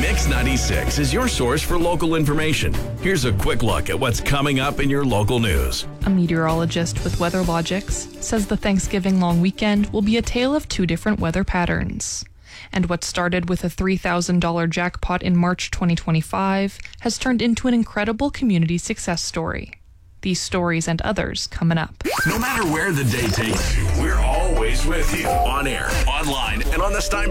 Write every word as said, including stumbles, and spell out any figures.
Mix ninety-six is your source for local information. Here's a quick look at what's coming up in your local news. A meteorologist with WeatherLogics says the Thanksgiving long weekend will be a tale of two different weather patterns. And what started with a three thousand dollars jackpot in March twenty twenty-five has turned into an incredible community success story. These stories and others coming up. No matter where the day takes you, we're always with you. On air, online, and on the Stein